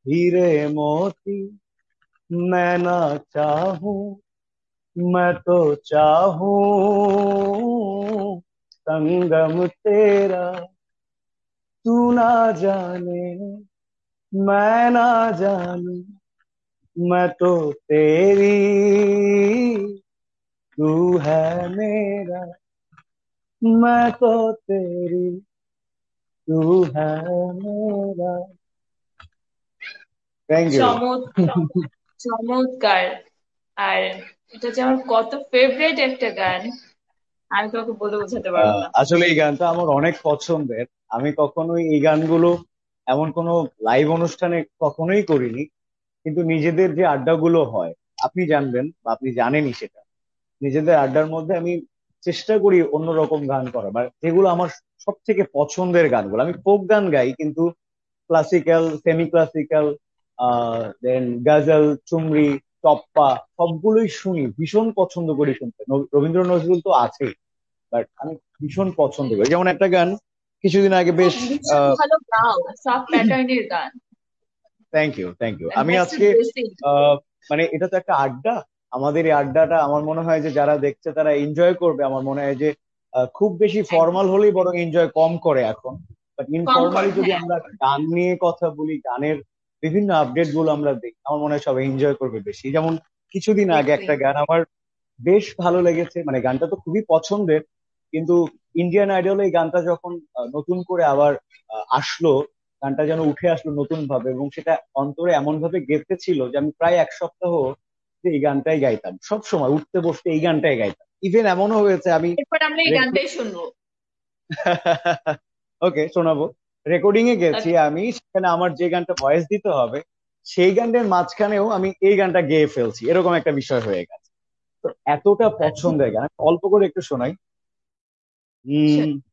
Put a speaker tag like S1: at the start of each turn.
S1: हीरे मोती मैं ना चाहूं, मैं तो चाहूं संगम तेरा। तू ना जाने मैं ना जानू, मैं तो तेरी, तू है मेरा। मैं तो तेरी, तू है मेरा। Thank you.
S2: চমৎকার, চমৎকার। আর এটা যে আমার কত ফেভারিট একটা গান, আমি তোমাকে বলে বোঝাতে পারবো না।
S1: আসলে এই গানটা আমার অনেক পছন্দের। আমি কখনোই এই গানগুলো এমন কোনো লাইভ অনুষ্ঠানে কখনোই করিনি, কিন্তু নিজেদের যে আড্ডাগুলো হয়, আপনি জানবেন বা আপনি জানেনই সেটা, নিজেদের আড্ডার মধ্যে আমি চেষ্টা করি অন্যরকম গান করা, বা যেগুলো আমার সব থেকে পছন্দের গানগুলো। আমি ফোক গান গাই, কিন্তু ক্লাসিক্যাল, সেমি ক্লাসিক্যাল, দেন গাজল, চুমরি, টপ্পা সবগুলোই শুনি, ভীষণ পছন্দ করি শুনতে। রবীন্দ্র নজরুল তো আছেই, বাট আমি ভীষণ পছন্দ করি। যেমন একটা গান কিছুদিন আগে
S2: খুব
S1: বেশ,
S2: ভীষণ ভালো গাও, সব প্যাটার্নের গান।
S1: Thank you thank you. আমি
S2: দ্যাটস
S1: আজকে
S2: বেসিক।
S1: মানে এটা তো একটা আড্ডা, আমাদের এই আড্ডাটা আমার মনে হয় যে যারা দেখছে তারা এনজয় করবে। আমার মনে হয় যে খুব বেশি
S2: একদম
S1: ফর্মাল হলেই বরং এনজয় কম করে এখন, বাট
S2: কম
S1: ইনফর্মালি
S2: করে,
S1: যদি
S2: হ্যাঁ।
S1: আমরা গান নিয়ে কথা বলি, গানের বিভিন্ন আপডেট গুলো আমরা দেখি, আমার মনে হয় সবাই এনজয় করবে বেশি। যেমন কিছুদিন আগে
S2: দেখবে।
S1: একটা গান আমার বেশ ভালো লেগেছে, মানে গানটা তো খুবই পছন্দের, কিন্তু ইন্ডিয়ান আইডল এই গানটা যখন নতুন করে আবার আসলো, গানটা যেন উঠে আসলো নতুন ভাবে, এবং সেটা অন্তরে এমন ভাবে গেঁথেছিল যে আমি প্রায় এক সপ্তাহ যে এই গানটাই গাইতাম, সব সময় উঠতে বসতে এই গানটাই গাইতাম। ইভেন এমনও হয়েছে আমি
S2: এরপর আমরা এই গানটাই শুনবো।
S1: ওকে, শোনাবো। রেকর্ডিং এ গেছি
S2: Okay.
S1: আমি, সেখানে আমার যে গানটা ভয়েস দিতে হবে সেই গানটার মাঝখানেও আমি এই গানটা গেয়ে ফেলছি, এরকম একটা বিষয় হয়ে গেছে। তো এতটা
S2: আচ্ছা,
S1: পছন্দের গান, অল্প করে একটু শোনাই।